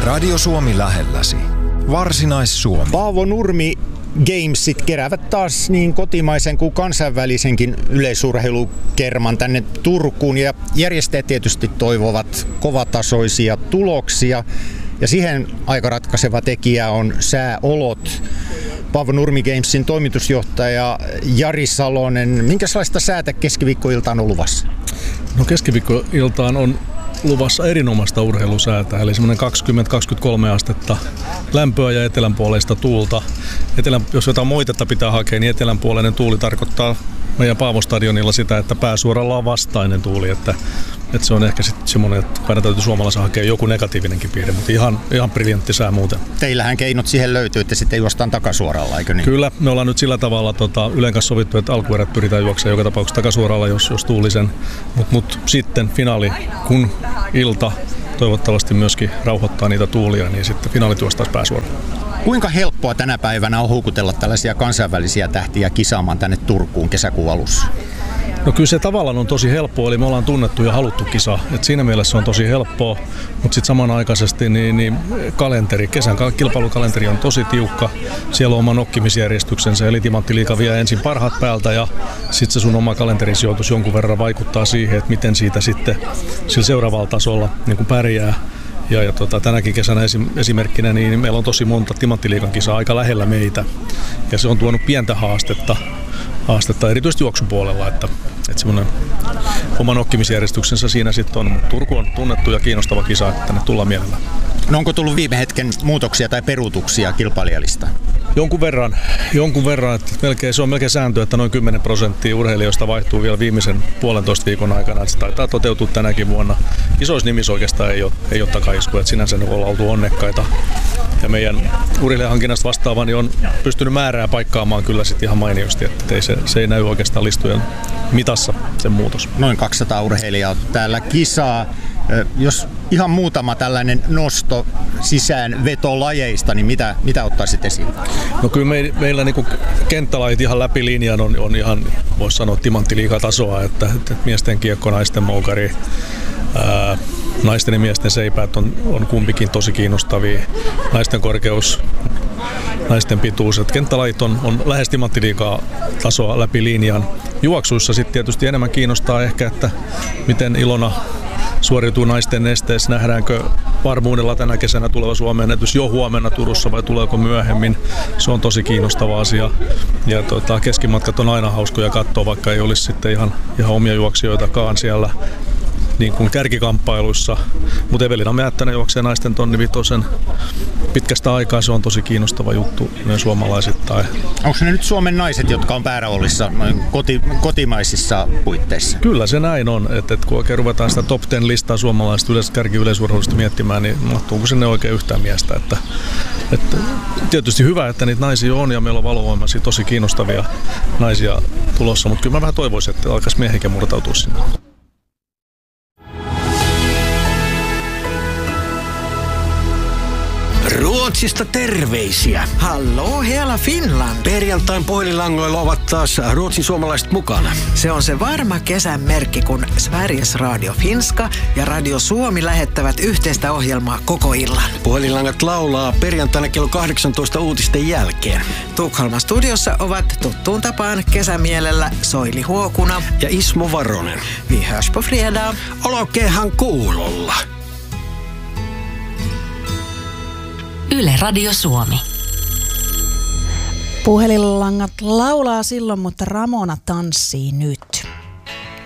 Radio Suomi lähelläsi. Varsinais-Suomi. Paavo Nurmi Gamesit keräävät taas niin kotimaisen kuin kansainvälisenkin yleisurheilukerman tänne Turkuun. Ja järjestäjät tietysti toivovat kovatasoisia tuloksia. Ja siihen aika ratkaiseva tekijä on sääolot. Paavo Nurmi Gamesin toimitusjohtaja Jari Salonen. Minkälaista säätä keskiviikkoiltaan on luvassa? No keskiviikkoiltaan on luvassa erinomaista urheilusäätä, eli semmoinen 20-23 astetta lämpöä ja etelänpuoleista tuulta. Jos jotain moitetta pitää hakea, niin etelänpuoleinen tuuli tarkoittaa meidän Paavo-stadionilla sitä, että pääsuoralla on vastainen tuuli, että se on ehkä sitten semmoinen, että aina täytyy suomalaisen hakea joku negatiivinenkin piirre, mutta ihan briljantti sää muuten. Teillähän keinot siihen löytyy, että sitten juostaan takasuoralla, eikö niin? Kyllä, me ollaan nyt sillä tavalla Ylen kanssa sovittu, että alkuerät pyritään juoksemaan joka tapauksessa takasuoralla, jos tuulisen. Mutta sitten finaali, kun ilta toivottavasti myöskin rauhoittaa niitä tuulia, niin sitten finaali juostaan pääsuoralla. Kuinka helppoa tänä päivänä on houkutella tällaisia kansainvälisiä tähtiä kisaamaan tänne Turkuun kesäkuun alussa? No kyllä se tavallaan on tosi helppoa, eli me ollaan tunnettu ja haluttu kisa. Et siinä mielessä on tosi helppoa, mutta sitten samanaikaisesti niin kalenteri, kesän kilpailukalenteri on tosi tiukka. Siellä on oma nokkimisjärjestyksensä, eli Timanttiliiga vie ensin parhaat päältä ja sitten se sun oma kalenterisijoitus jonkun verran vaikuttaa siihen, että miten siitä sitten sillä seuraavalla tasolla niin kun pärjää. Ja tänäkin kesänä esimerkkinä niin meillä on tosi monta Timanttiliigan kisaa aika lähellä meitä ja se on tuonut pientä haastetta erityisesti juoksupuolella, että semmoinen oma nokkimisjärjestyksensä siinä sitten on. Mutta Turku on tunnettu ja kiinnostava kisa, että tänne tullaan mielellään. No onko tullut viime hetken muutoksia tai peruutuksia kilpailijalista? Jonkun verran, että se on melkein sääntö, että noin 10% urheilijoista vaihtuu vielä viimeisen 1,5 viikon aikana. Se taitaa toteutua tänäkin vuonna. Isoissa nimissä oikeastaan ei ole takaiskua, että sinänsä ollaan oltu onnekkaita. Ja meidän urheilijahankinnasta vastaavani on pystynyt määrää paikkaamaan kyllä sitten ihan mainiosti, että se ei näy oikeastaan listujen mitassa sen muutos. Noin 200 urheilijaa täällä kisaa. Jos ihan muutama tällainen nosto sisään vetolajeista, niin mitä ottaisit esiin? No kyllä meillä niin kenttälajit ihan läpi linjan on ihan, voisi sanoa, Timanttiliiga-tasoa, että miesten kiekko, naisten moukari, naisten ja miesten seipäät on kumpikin tosi kiinnostavia. Naisten korkeus, naisten pituus. Että kenttälajit on lähes Timanttiliigaa tasoa läpi linjan. Juoksuissa sitten tietysti enemmän kiinnostaa ehkä, että miten Ilona suoriutuu naisten nesteissä. Nähdäänkö varmuudella tänä kesänä tuleva Suomen ennätys jo huomenna Turussa vai tuleeko myöhemmin? Se on tosi kiinnostava asia. Ja keskimatkat on aina hauskoja katsoa, vaikka ei olisi sitten ihan omia juoksijoitakaan siellä niin kuin kärkikamppailuissa. Mutta Evelina Määttänen juoksee naisten tonnivitosen pitkästä aikaa. Se on tosi kiinnostava juttu myös suomalaisittain. Onko ne nyt Suomen naiset, jotka on pääroolissa kotimaisissa puitteissa? Kyllä se näin on. Että kun oikein ruvetaan sitä top 10 listaa suomalaisista kärki-yleisurheilusta miettimään, niin mahtuuko sinne oikein yhtään miestä. Että tietysti hyvä, että niitä naisia on ja meillä on valovoimaisia tosi kiinnostavia naisia tulossa. Mutta kyllä mä vähän toivoisin, että alkaisi miehikin murtautua sinne. Ruotsista terveisiä. Hallå hela Finland. Perjantain puhelinlangoilla ovat taas Ruotsin suomalaiset mukana. Se on se varma kesän merkki, kun Sveriges Radio Finska ja Radio Suomi lähettävät yhteistä ohjelmaa koko illan. Puhelinlangat laulaa perjantaina kello 18 uutisten jälkeen. Tukholman studiossa ovat tuttuun tapaan kesämielellä Soili Huokuna ja Ismo Varonen. Vi hörs på fredag. Olkeehan kuulolla. Yle Radio Suomi. Puhelinlangat laulaa silloin, mutta Ramona tanssii nyt.